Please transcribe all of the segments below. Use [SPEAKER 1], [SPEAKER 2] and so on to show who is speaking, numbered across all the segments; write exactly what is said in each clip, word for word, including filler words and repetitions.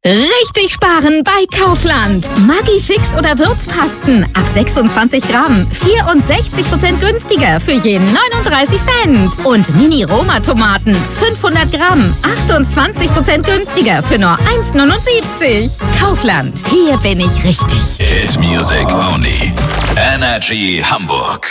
[SPEAKER 1] Richtig sparen bei Kaufland. Maggi-Fix oder Würzpasten ab sechsundzwanzig Gramm. vierundsechzig Prozent günstiger für jeden neununddreißig Cent. Und Mini-Roma-Tomaten fünfhundert Gramm. achtundzwanzig Prozent günstiger für nur eins neunundsiebzig. Kaufland. Hier bin ich richtig.
[SPEAKER 2] Hit Music Only. Energy Hamburg.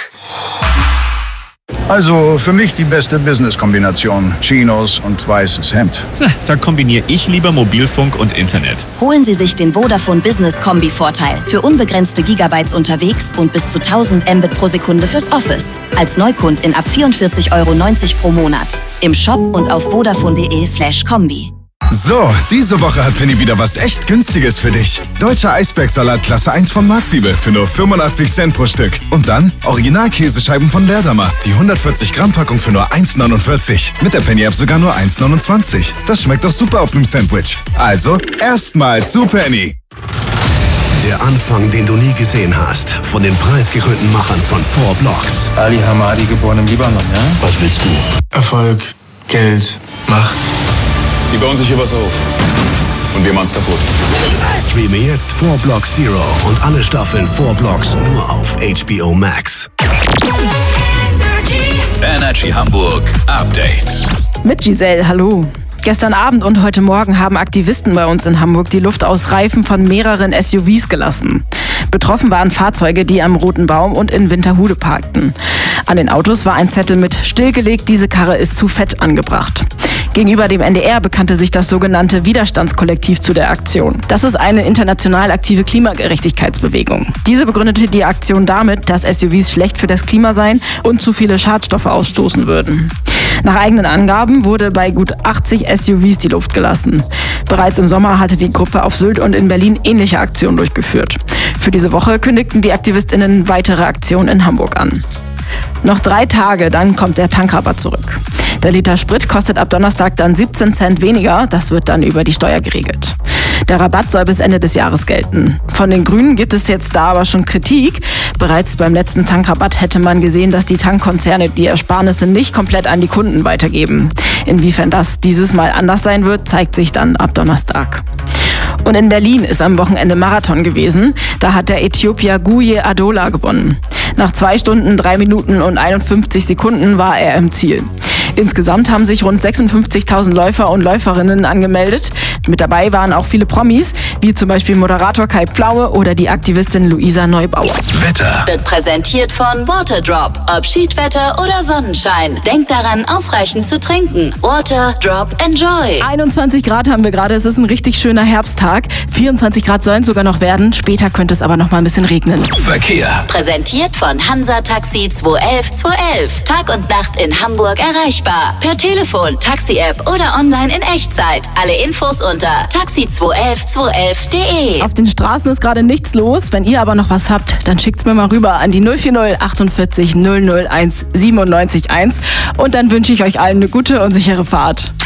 [SPEAKER 3] Also für mich die beste Business-Kombination. Chinos und weißes Hemd.
[SPEAKER 4] Da kombiniere ich lieber Mobilfunk und Internet.
[SPEAKER 5] Holen Sie sich den Vodafone Business Kombi-Vorteil. Für unbegrenzte Gigabytes unterwegs und bis zu tausend Mbit pro Sekunde fürs Office. Als Neukundin ab vierundvierzig Euro neunzig pro Monat. Im Shop und auf vodafone.de slash Kombi.
[SPEAKER 6] So, diese Woche hat Penny wieder was echt Günstiges für dich. Deutscher Eisbergsalat Klasse eins von Marktliebe für nur fünfundachtzig Cent pro Stück. Und dann Original-Käsescheiben von Leerdammer. Die hundertvierzig Gramm Packung für nur eins neunundvierzig. Mit der Penny-App sogar nur eins neunundzwanzig. Das schmeckt doch super auf einem Sandwich. Also, erstmal zu Penny.
[SPEAKER 7] Der Anfang, den du nie gesehen hast. Von den preisgekrönten Machern von Four Blocks.
[SPEAKER 8] Ali Hamadi, geboren im Libanon, ja?
[SPEAKER 7] Was willst du?
[SPEAKER 8] Erfolg, Geld, Macht.
[SPEAKER 9] Die bauen sich hier was auf. Und wir machen's kaputt.
[SPEAKER 7] Streame jetzt Four Blocks Zero und alle Staffeln Four Blocks nur auf H B O Max.
[SPEAKER 2] Energy Hamburg Update.
[SPEAKER 10] Mit Giselle, hallo. Gestern Abend und heute Morgen haben Aktivisten bei uns in Hamburg die Luft aus Reifen von mehreren S U Vs gelassen. Betroffen waren Fahrzeuge, die am Roten Baum und in Winterhude parkten. An den Autos war ein Zettel mit „Stillgelegt, diese Karre ist zu fett" angebracht. Gegenüber dem N D R bekannte sich das sogenannte Widerstandskollektiv zu der Aktion. Das ist eine international aktive Klimagerechtigkeitsbewegung. Diese begründete die Aktion damit, dass S U Vs schlecht für das Klima seien und zu viele Schadstoffe ausstoßen würden. Nach eigenen Angaben wurde bei gut achtzig S U Vs die Luft gelassen. Bereits im Sommer hatte die Gruppe auf Sylt und in Berlin ähnliche Aktionen durchgeführt. Für diese Woche kündigten die AktivistInnen weitere Aktionen in Hamburg an. Noch drei Tage, dann kommt der Tankrabatt zurück. Der Liter Sprit kostet ab Donnerstag dann siebzehn Cent weniger. Das wird dann über die Steuer geregelt. Der Rabatt soll bis Ende des Jahres gelten. Von den Grünen gibt es jetzt da aber schon Kritik. Bereits beim letzten Tankrabatt hätte man gesehen, dass die Tankkonzerne die Ersparnisse nicht komplett an die Kunden weitergeben. Inwiefern das dieses Mal anders sein wird, zeigt sich dann ab Donnerstag. Und in Berlin ist am Wochenende Marathon gewesen. Da hat der Äthiopier Guye Adola gewonnen. Nach zwei Stunden, drei Minuten und einundfünfzig Sekunden war er im Ziel. Insgesamt haben sich rund sechsundfünfzigtausend Läufer und Läuferinnen angemeldet. Mit dabei waren auch viele Promis, wie zum Beispiel Moderator Kai Pflaume oder die Aktivistin Luisa Neubauer.
[SPEAKER 2] Wetter
[SPEAKER 11] wird präsentiert von Waterdrop. Ob Schiedwetter oder Sonnenschein. Denkt daran, ausreichend zu trinken. Waterdrop, enjoy.
[SPEAKER 10] einundzwanzig Grad haben wir gerade. Es ist ein richtig schöner Herbsttag. vierundzwanzig Grad sollen es sogar noch werden. Später könnte es aber noch mal ein bisschen regnen.
[SPEAKER 2] Verkehr.
[SPEAKER 11] Präsentiert von Hansa Taxi zwei elf zwei elf. Tag und Nacht in Hamburg erreichbar. Per Telefon, Taxi-App oder online in Echtzeit. Alle Infos unter taxi zwei elf zwei elf punkt de.
[SPEAKER 10] Auf den Straßen ist gerade nichts los. Wenn ihr aber noch was habt, dann schickt's mir mal rüber an die null vier null achtundvierzig null null eins siebenundneunzig eins. Und dann wünsche ich euch allen eine gute und sichere Fahrt.